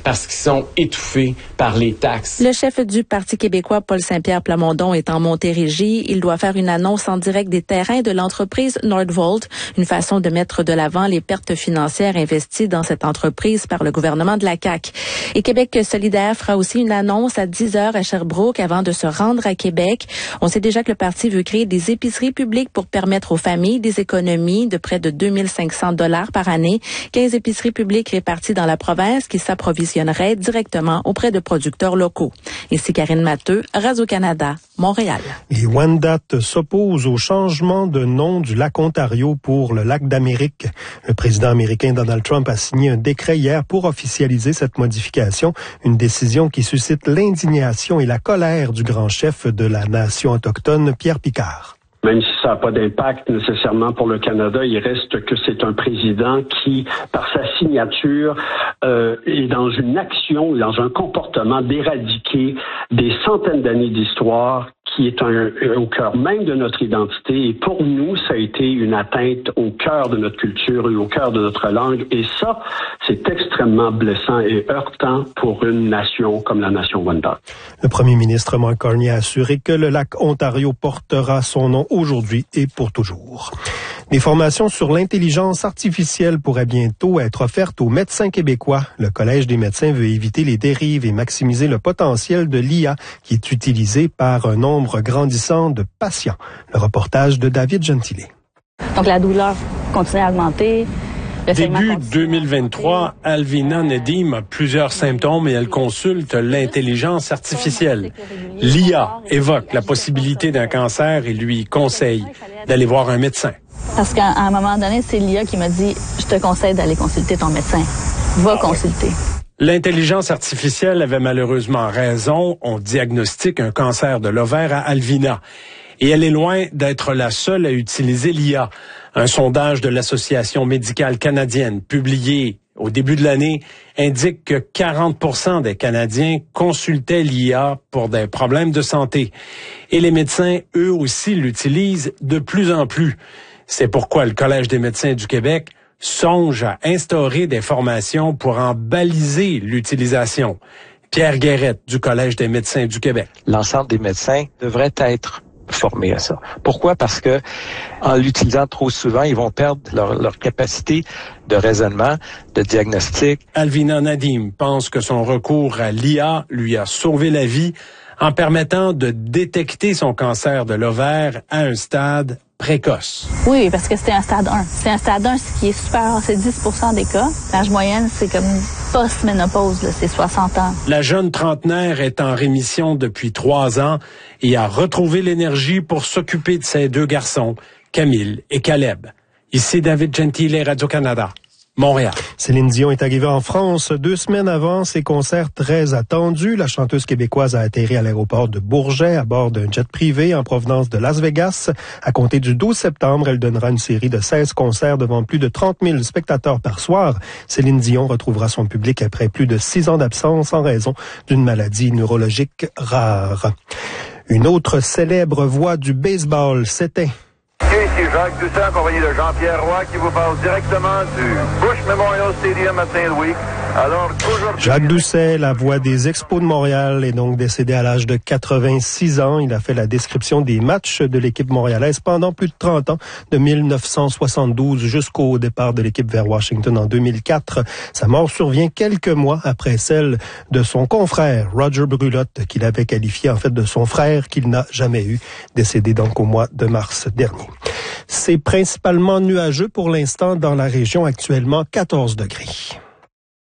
parce qu'ils sont étouffés par les taxes. Le chef du Parti québécois, Paul Saint-Pierre Plamondon, est en Montérégie. Il doit faire une annonce en direct des terrains de l'entreprise Nordvolt, une façon de mettre de l'avant les pertes financières investies dans cette entreprise par le gouvernement de la CAQ. Et Québec solidaire fera aussi une annonce à 10h à Sherbrooke avant de se rendre à Québec. On sait déjà que le parti veut créer des épiceries publiques pour permettre aux familles des économies de près de 2500 $ par année. 15 épiceries publiques réparties dans la province qui s'approvisionneraient directement auprès de producteurs locaux. Ici Karine Matteux, Radio-Canada, Montréal. Et Wendat s'oppose au changement de nom du lac Ontario pour le lac d'Amérique. Le président américain Donald Trump a signé un décret hier pour officialiser cette modification, une décision qui suscite l'indignation et la colère du grand chef de la nation autochtone, Pierre Picard. Même si ça n'a pas d'impact nécessairement pour le Canada, il reste que c'est un président qui, par sa signature, est dans une action, dans un comportement d'éradiquer des centaines d'années d'histoire qui est au cœur même de notre identité. Et pour nous, ça a été une atteinte au cœur de notre culture et au cœur de notre langue. Et ça, c'est extrêmement blessant et heurtant pour une nation comme la nation Wendat. Le premier ministre Mark Carney a assuré que le lac Ontario portera son nom aujourd'hui et pour toujours. Des formations sur l'intelligence artificielle pourraient bientôt être offertes aux médecins québécois. Le Collège des médecins veut éviter les dérives et maximiser le potentiel de l'IA qui est utilisé par un nombre grandissant de patients. Le reportage de David Gentile. Donc la douleur continue à augmenter. Début 2023, Alvina Nedim a plusieurs symptômes et elle consulte l'intelligence artificielle. L'IA évoque la possibilité d'un cancer et lui conseille d'aller voir un médecin. Parce qu'à un moment donné, c'est l'IA qui m'a dit « Je te conseille d'aller consulter ton médecin. Va consulter. » L'intelligence artificielle avait malheureusement raison. On diagnostique un cancer de l'ovaire à Alvina. Et elle est loin d'être la seule à utiliser l'IA. Un sondage de l'Association médicale canadienne, publié au début de l'année, indique que 40% des Canadiens consultaient l'IA pour des problèmes de santé. Et les médecins, eux aussi, l'utilisent de plus en plus. C'est pourquoi le Collège des médecins du Québec songe à instaurer des formations pour en baliser l'utilisation. Pierre Guérette du Collège des médecins du Québec. L'ensemble des médecins devraient être formés à ça. Pourquoi? Parce que en l'utilisant trop souvent, ils vont perdre leur capacité de raisonnement, de diagnostic. Alvina Nedim pense que son recours à l'IA lui a sauvé la vie en permettant de détecter son cancer de l'ovaire à un stade précoce. Oui, parce que c'était un stade 1. C'est un stade 1, ce qui est supérieur, c'est 10% des cas. L'âge moyenne, c'est comme post-ménopause, là, c'est 60 ans. La jeune trentenaire est en rémission depuis 3 ans et a retrouvé l'énergie pour s'occuper de ses 2 garçons, Camille et Caleb. Ici David Gentile, Radio-Canada. Montréal. Céline Dion est arrivée en France 2 semaines avant ses concerts très attendus. La chanteuse québécoise a atterri à l'aéroport de Bourget à bord d'un jet privé en provenance de Las Vegas. À compter du 12 septembre, elle donnera une série de 16 concerts devant plus de 30 000 spectateurs par soir. Céline Dion retrouvera son public après plus de 6 ans d'absence en raison d'une maladie neurologique rare. Une autre célèbre voix du baseball s'éteint. Ici Jacques Doucet, en compagnie de Jean-Pierre Roy, qui vous parle directement du Bush Memorial Stadium à Saint-Louis. Alors, Jacques Doucet, la voix des Expos de Montréal, est donc décédé à l'âge de 86 ans. Il a fait la description des matchs de l'équipe montréalaise pendant plus de 30 ans, de 1972 jusqu'au départ de l'équipe vers Washington en 2004. Sa mort survient quelques mois après celle de son confrère, Roger Brulotte, qu'il avait qualifié en fait de son frère qu'il n'a jamais eu, décédé donc au mois de mars dernier. C'est principalement nuageux pour l'instant dans la région, actuellement 14 degrés.